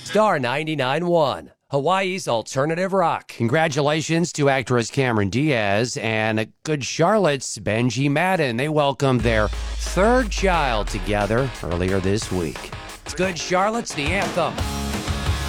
Star 99.1, Hawaii's alternative rock. Congratulations to actress Cameron Diaz and Good Charlotte's Benji Madden. They welcomed their third child together earlier this week. It's Good Charlotte's the anthem.